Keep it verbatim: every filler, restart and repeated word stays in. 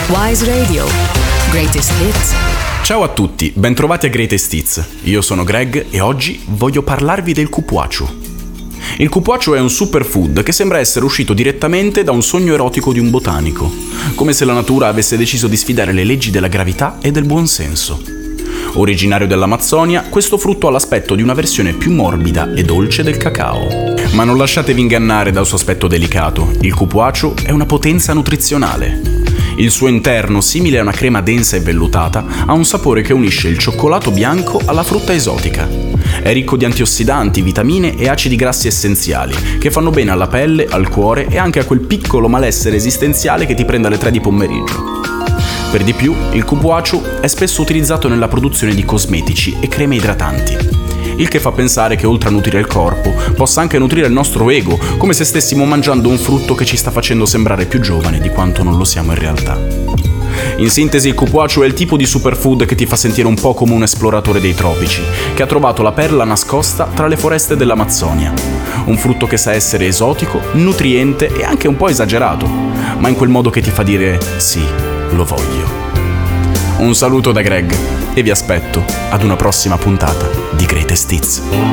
Wise Radio. Greatest Hits. Ciao a tutti, bentrovati a Greatest Hits. Io sono Greg e oggi voglio parlarvi del cupuaciu. Il cupuaciu è un superfood che sembra essere uscito direttamente da un sogno erotico di un botanico, come se la natura avesse deciso di sfidare le leggi della gravità e del buonsenso. Originario dell'Amazzonia, questo frutto ha l'aspetto di una versione più morbida e dolce del cacao. Ma non lasciatevi ingannare dal suo aspetto delicato, il cupuaciu è una potenza nutrizionale. Il suo interno, simile a una crema densa e vellutata, ha un sapore che unisce il cioccolato bianco alla frutta esotica. È ricco di antiossidanti, vitamine e acidi grassi essenziali, che fanno bene alla pelle, al cuore e anche a quel piccolo malessere esistenziale che ti prende alle tre di pomeriggio. Per di più, il cupuaciu è spesso utilizzato nella produzione di cosmetici e creme idratanti, il che fa pensare che oltre a nutrire il corpo, possa anche nutrire il nostro ego, come se stessimo mangiando un frutto che ci sta facendo sembrare più giovane di quanto non lo siamo in realtà. In sintesi, il cupuaciu è il tipo di superfood che ti fa sentire un po' come un esploratore dei tropici, che ha trovato la perla nascosta tra le foreste dell'Amazzonia. Un frutto che sa essere esotico, nutriente e anche un po' esagerato, ma in quel modo che ti fa dire sì, lo voglio. Un saluto da Greg e vi aspetto ad una prossima puntata di Greatest Hits.